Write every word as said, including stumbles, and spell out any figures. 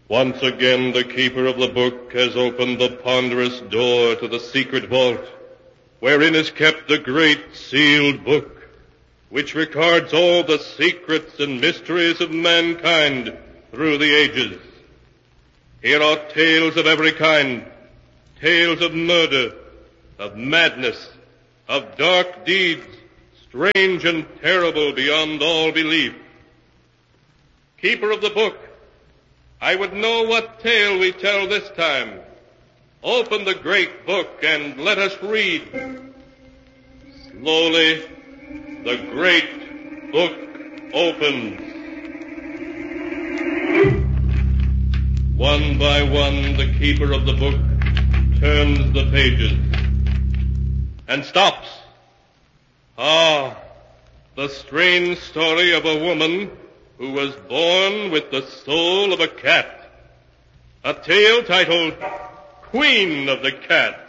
Once again the keeper of the book has opened the ponderous door to the secret vault, wherein is kept the great sealed book, which records all the secrets and mysteries of mankind through the ages. Here are tales of every kind, tales of murder, of madness, of dark deeds, strange and terrible beyond all belief. Keeper of the book, I would know what tale we tell this time. Open the great book and let us read. Slowly, the great book opens. One by one, the keeper of the book turns the pages and stops. Ah, the strange story of a woman who was born with the soul of a cat. A tale titled Queen of the Cat.